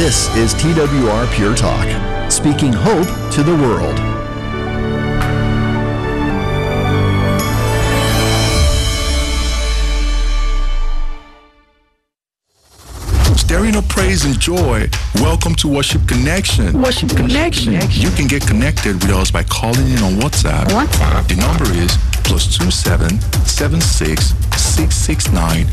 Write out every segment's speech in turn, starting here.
This is TWR Pure Talk, speaking hope to the world. Stirring up praise and joy. Welcome to Worship Connection. Worship Connection. You can get connected with us by calling in on WhatsApp. The number is +27 76 669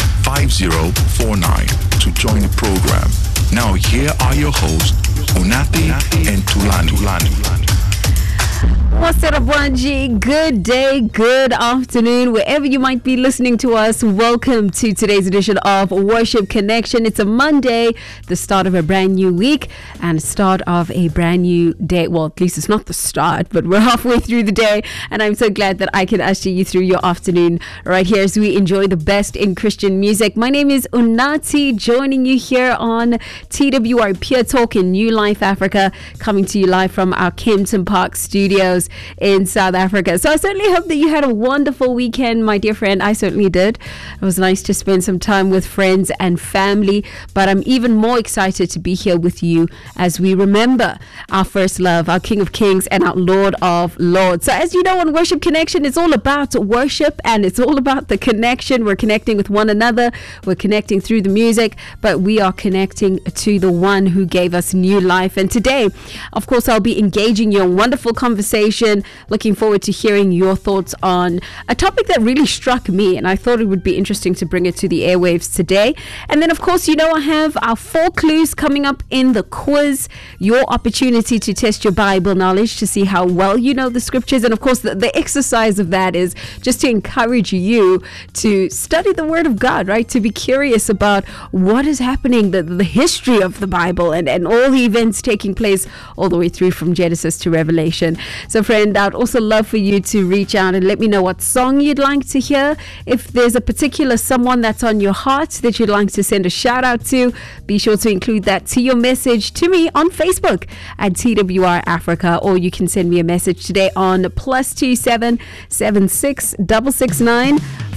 5049 to join the program. Now here are your hosts, Unathi and Tulani. What's up, Wanji? Good day, good afternoon, wherever you might be listening to us. Welcome to today's edition of Worship Connection. It's a Monday, the start of a brand new week and start of a brand new day. Well, at least it's not the start, but we're halfway through the day, and I'm so glad that I can usher you through your afternoon right here as we enjoy the best in Christian music. My name is Unathi, joining you here on TWR Pure Talk in New Life Africa, coming to you live from our Kempton Park studios in South Africa. So I certainly hope that you had a wonderful weekend, my dear friend. I certainly did. It was nice to spend some time with friends and family, but I'm even more excited to be here with you as we remember our first love, our King of Kings and our Lord of Lords. So as you know, on Worship Connection, it's all about worship and it's all about the connection. We're connecting with one another. We're connecting through the music, but we are connecting to the one who gave us new life. And today, of course, I'll be engaging you in wonderful conversation. Looking forward to hearing your thoughts on a topic that really struck me, and I thought it would be interesting to bring it to the airwaves today. And then, of course, you know, I have our 4 clues coming up in the quiz, your opportunity to test your Bible knowledge to see how well you know the scriptures. And of course, the exercise of that is just to encourage you to study the Word of God, right? To be curious about what is happening, the history of the Bible and all the events taking place all the way through from Genesis to Revelation. So friend, I'd also love for you to reach out and let me know what song you'd like to hear. If there's a particular someone that's on your heart that you'd like to send a shout out to, be sure to include that to your message to me on Facebook at TWR Africa, or you can send me a message today on +27 76 669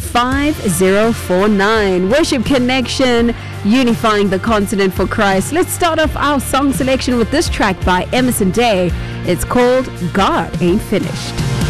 5049. Worship Connection, unifying the continent for Christ. Let's start off our song selection with this track by Emerson Day. It's called God Ain't Finished.